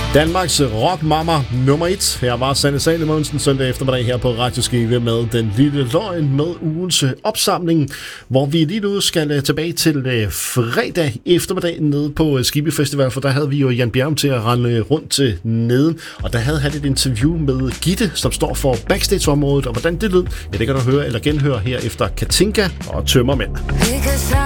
Danmarks rockmamma nummer 1. Her var Sanne Salomonsen søndag eftermiddag her på Radio Skive med Den Lille Løgn med ugens opsamling, hvor vi lige nu skal tilbage til fredag eftermiddag nede på Skive Festival, for der havde vi jo Jan Bjerg til at rende rundt til neden, og der havde han et interview med Gitte, som står for backstage-området, og hvordan det lød, ja, det kan du høre eller genhøre her efter Katinka og Tømmermænd.